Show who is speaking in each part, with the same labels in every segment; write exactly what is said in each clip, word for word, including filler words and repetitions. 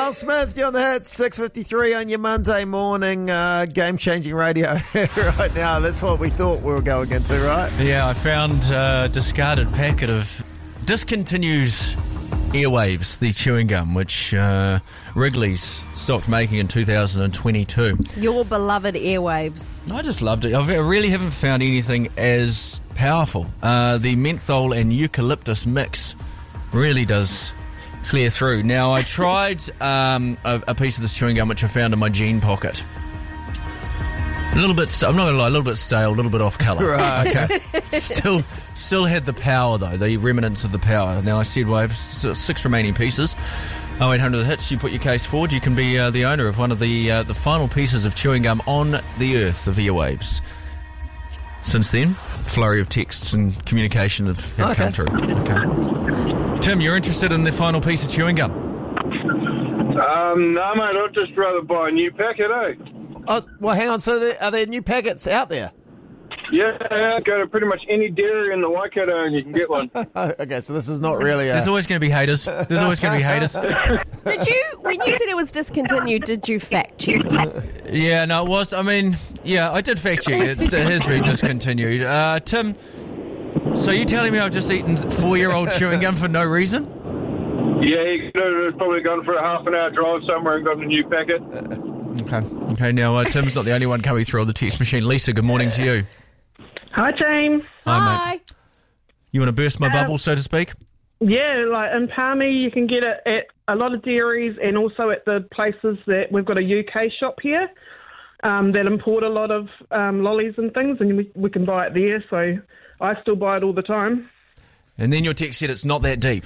Speaker 1: Al Smith, you're on the hit, six fifty-three on your Monday morning, uh, game-changing radio right now. That's what we thought we were going into, right?
Speaker 2: Yeah, I found a discarded packet of discontinued Airwaves, the chewing gum, which uh, Wrigley's stopped making in two thousand twenty-two.
Speaker 3: Your beloved Airwaves.
Speaker 2: I just loved it. I really haven't found anything as powerful. Uh, the menthol and eucalyptus mix really does clear through. Now, I tried um, a, a piece of this chewing gum which I found in my jean pocket. A little bit, st- I'm not going to lie, a little bit stale, a little bit off colour.
Speaker 1: Right.
Speaker 2: Okay. Still still had the power, though, the remnants of the power. Now, I said, well, I have six remaining pieces. oh eight hundred hits, you put your case forward, you can be uh, the owner of one of the uh, the final pieces of chewing gum on the earth of Airwaves. Since then, flurry of texts and communication have, have
Speaker 1: Okay.
Speaker 2: come through. Okay. Tim, you're interested in the final piece of chewing gum?
Speaker 4: Um, no, mate, I'd just rather buy a new packet, eh?
Speaker 1: Oh, well, hang on. So there, are there new packets out there?
Speaker 4: Yeah, yeah, go to pretty much any dairy in the Waikato and you can get one.
Speaker 1: Okay, so this is not really a...
Speaker 2: There's always going to be haters. There's always going to be haters.
Speaker 3: Did you, when you said it was discontinued, did you fact check?
Speaker 2: Yeah, no, it was. I mean, yeah, I did fact check it. It has been discontinued. Uh, Tim, so you telling me I've just eaten four-year-old chewing gum for no reason?
Speaker 4: Yeah, you could have probably gone for a half an hour drive somewhere and got a new packet.
Speaker 2: Okay. Okay, now uh, Tim's not the only one coming through on the text machine. Lisa, good morning to you.
Speaker 5: Hi, team.
Speaker 2: Hi, mate. You want to burst my
Speaker 5: Uh,
Speaker 2: bubble, so to speak?
Speaker 5: Yeah, like in Palmy, you can get it at a lot of dairies and also at the places that we've got a U K shop here um, that import a lot of um, lollies and things, and we, we can buy it there. So I still buy it all the time.
Speaker 2: And then your text said it's not that deep.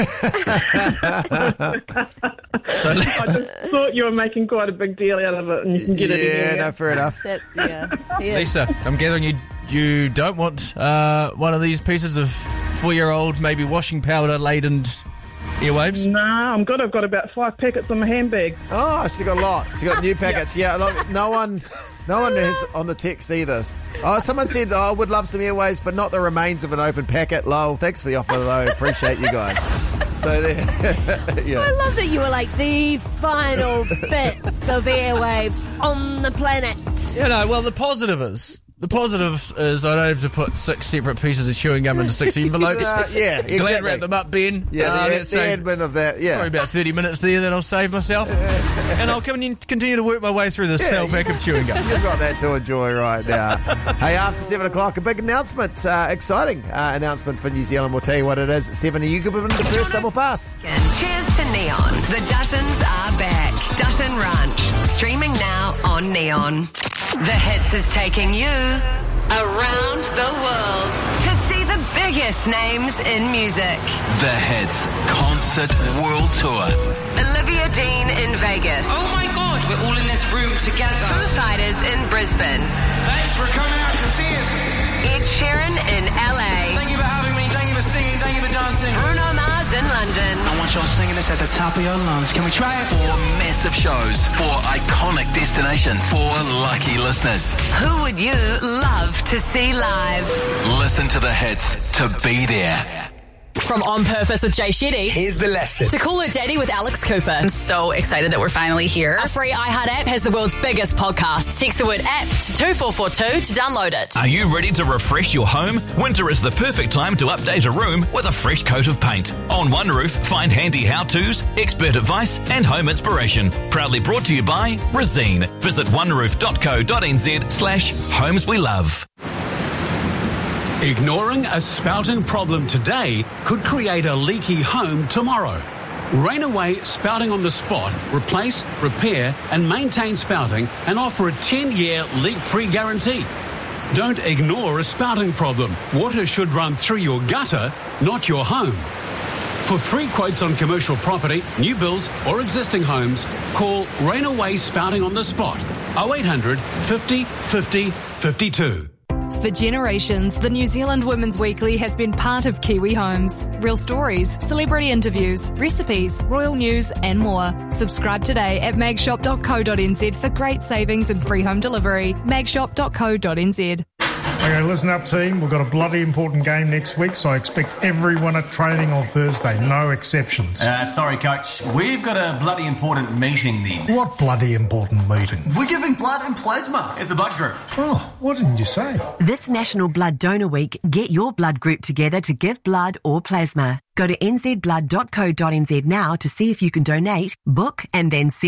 Speaker 2: so,
Speaker 5: I just thought you were making quite a big deal out of it, and you can get it
Speaker 1: Yeah,
Speaker 5: anywhere.
Speaker 1: no, fair enough.
Speaker 3: That's, yeah. yeah.
Speaker 2: Lisa, I'm gathering you you don't want uh, one of these pieces of four-year-old, maybe washing powder-laden Airwaves?
Speaker 5: Nah, I'm good. I've got about five packets in my handbag.
Speaker 1: Oh, she got a lot. She got new packets. Yeah, look, no one... No one is on the text either. Oh, someone said, oh, I would love some Airwaves, but not the remains of an open packet. Lol, thanks for the offer, though. Appreciate you guys. So, there, yeah.
Speaker 3: I love that you were like the final bits of Airwaves on the planet.
Speaker 2: You know, well, the positive is... The positive is I don't have to put six separate pieces of chewing gum into six envelopes.
Speaker 1: Uh, yeah, exactly.
Speaker 2: Glad wrap them up, Ben.
Speaker 1: Yeah,
Speaker 2: uh,
Speaker 1: the,
Speaker 2: that's
Speaker 1: the
Speaker 2: saved
Speaker 1: admin of that, yeah.
Speaker 2: probably about thirty minutes there that I'll save myself. And I'll come and continue to work my way through this
Speaker 1: Yeah,
Speaker 2: cell
Speaker 1: you-
Speaker 2: pack of chewing gum.
Speaker 1: You've got that to enjoy right now. Hey, after seven o'clock, a big announcement. Uh, exciting uh, announcement for New Zealand. We'll tell you what it is. At seven, you could win the first double pass.
Speaker 6: Cheers to Neon. The Duttons are back. Dutton Ranch. Streaming now on Neon. The Hits is taking you around the world to see the biggest names in music.
Speaker 7: The Hits Concert World Tour.
Speaker 6: Olivia Dean in Vegas.
Speaker 8: Oh my God, we're all in this room together.
Speaker 6: Foo Fighters in Brisbane.
Speaker 8: Thanks for coming out to see us.
Speaker 6: Ed Sheeran in L A.
Speaker 8: Thank you for having me. Thank you for singing. Thank you for dancing.
Speaker 6: Bruno Mars in London.
Speaker 8: I want y'all singing this at the top of your lungs. Can we try it?
Speaker 7: Four massive shows, four iconic destinations, four lucky listeners.
Speaker 6: Who would you love to see live?
Speaker 7: Listen to the hits to be there.
Speaker 9: From On Purpose with Jay Shetty
Speaker 10: Here's the lesson.
Speaker 9: to Call Her Daddy with Alex Cooper.
Speaker 11: I'm so excited that we're finally here.
Speaker 9: Our free iHeart app has the world's biggest podcast. Text the word app to two four four two to download it.
Speaker 12: Are you ready to refresh your home? Winter is the perfect time to update a room with a fresh coat of paint. On One Roof, find handy how-tos, expert advice and home inspiration. Proudly brought to you by Resine. Visit oneroof.co.nz slash homes we love.
Speaker 10: Ignoring a spouting problem today could create a leaky home tomorrow. Rainaway Spouting on the Spot replace, repair and maintain spouting and offer a ten-year leak-free guarantee. Don't ignore a spouting problem. Water should run through your gutter, not your home. For free quotes on commercial property, new builds or existing homes, call Rainaway Spouting on the Spot oh eight hundred fifty fifty fifty-two.
Speaker 13: For generations, the New Zealand Women's Weekly has been part of Kiwi Homes. Real stories, celebrity interviews, recipes, royal news and more. Subscribe today at magshop dot co dot n z for great savings and free home delivery. magshop dot co dot n z.
Speaker 14: Okay, listen up, team. We've got a bloody important game next week, so I expect everyone at training on Thursday. No exceptions.
Speaker 15: Uh, sorry, Coach. We've got a bloody important meeting then.
Speaker 14: What bloody important meeting?
Speaker 15: We're giving blood and plasma as a blood group.
Speaker 14: Oh, what didn't you say?
Speaker 16: This National Blood Donor Week, get your blood group together to give blood or plasma. Go to n z blood dot co dot n z now to see if you can donate, book, and then send